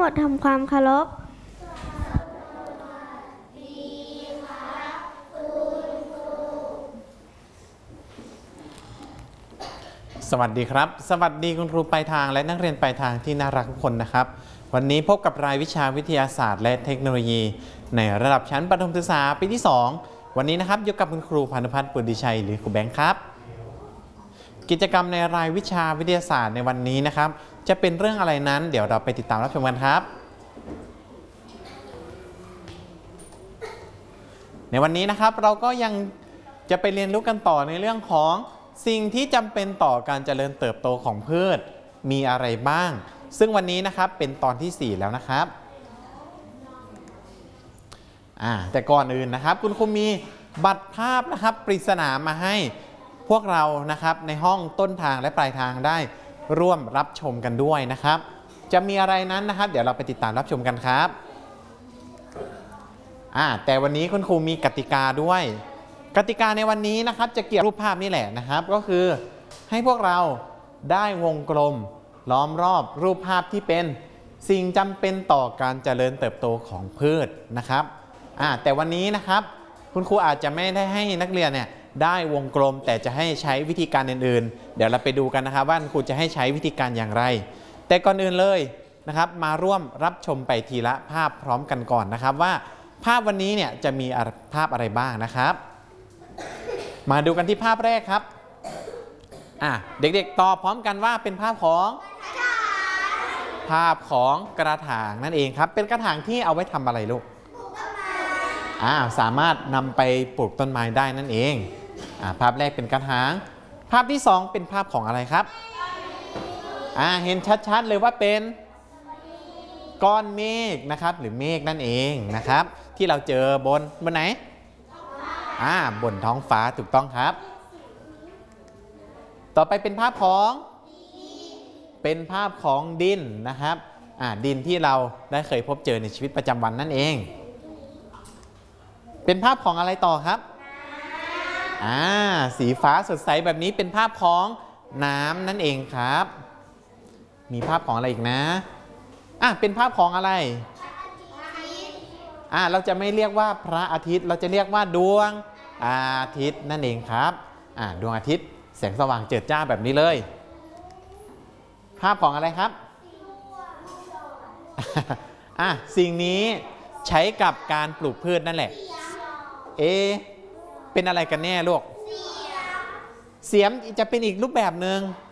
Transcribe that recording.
ดทำความเคารพสวัสดีครับสวัสดีคุณครูปลายทางและนักเรียนปลายทางที่น่ารักทุกคนนะครับวันนี้พบกับรายวิชาวิทยาศาสตร์และเทคโนโลยีในระดับชั้นประถมศึกษาปีที่2วันนี้นะครับอยู่กับคุณครูพานุพัฒน์ ปุริชัยหรือครูแบงค์ครับกิจกรรมในรายวิชาวิทยาศาสตร์ในวันนี้นะครับจะเป็นเรื่องอะไรนั้นเดี๋ยวเราไปติดตามรับชมกันครับในวันนี้นะครับเราก็ยังจะไปเรียนรู้กันต่อในเรื่องของสิ่งที่จำเป็นต่อการเจริญเติบโตของพืชมีอะไรบ้างซึ่งวันนี้นะครับเป็นตอนที่4แล้วนะครับแต่ก่อนอื่นนะครับคุณครูมีบัตรภาพนะครับปริศนามาให้พวกเรานะครับในห้องต้นทางและปลายทางได้ร่วมรับชมกันด้วยนะครับจะมีอะไรนั้นนะครับเดี๋ยวเราไปติดตามรับชมกันครับแต่วันนี้คุณครูมีกติกาด้วยกติกาในวันนี้นะครับจะเกี่ยวกับรูปภาพนี่แหละนะครับก็คือให้พวกเราได้วงกลมล้อมรอบรูปภาพที่เป็นสิ่งจำเป็นต่อการเจริญเติบโตของพืชนะครับแต่วันนี้นะครับคุณครูอาจจะไม่ได้ให้นักเรียนเนี่ยได้วงกลมแต่จะให้ใช้วิธีการอื่นๆเดี๋ยวเราไปดูกันนะครับว่าคุณครูจะให้ใช้วิธีการอย่างไรแต่ก่อนอื่นเลยนะครับมาร่วมรับชมไปทีละภาพพร้อมกันก่อนนะครับว่าภาพวันนี้เนี่ยจะมีภาพอะไรบ้างนะครับมาดูกันที่ภาพแรกครับเด็กๆตอบพร้อมกันว่าเป็นภาพของกระถางนั่นเองครับเป็นกระถางที่เอาไว้ทำอะไรลูกสามารถนำไปปลูกต้นไม้ได้นั่นเองภาพแรกเป็นกระถางภาพที่2เป็นภาพของอะไรครับเห็นชัดๆเลยว่าเป็นก้อนเมฆนะครับหรือเมฆนั่นเองนะครับที่เราเจอบนไหนบนท้องฟ้าถูกต้องครับต่อไปเป็นภาพของดินนะครับดินที่เราได้เคยพบเจอในชีวิตประจำวันนั่นเองเป็นภาพของอะไรต่อครับสีฟ้าสดใสแบบนี้เป็นภาพของน้ำนั่นเองครับมีภาพของอะไรอีกนะเป็นภาพของอะไรเราจะไม่เรียกว่าพระอาทิตย์เราจะเรียกว่าดวงอาทิตย์นั่นเองครับดวงอาทิตย์แสงสว่างเจิดจ้าแบบนี้เลยภาพของอะไรครับสิ่งนี้ใช้กับการปลูกพืชนั่นแหละเป็นอะไรกันแน่ลูกเสียมจะเป็นอีกรูปแบบหนึ่ง